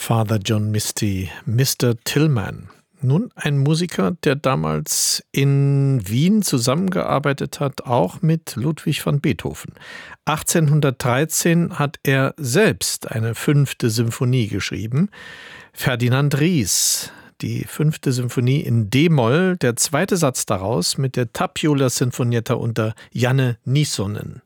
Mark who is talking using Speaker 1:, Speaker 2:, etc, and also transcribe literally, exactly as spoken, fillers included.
Speaker 1: Father John Misty, Mister Tillman. Nun ein Musiker, der damals in Wien zusammengearbeitet hat, auch mit Ludwig van Beethoven. achtzehnhundertdreizehn hat er selbst eine fünfte Symphonie geschrieben. Ferdinand Ries, die fünfte Symphonie in D-Moll, der zweite Satz daraus mit der Tapiola Sinfonietta unter Janne Nissonen.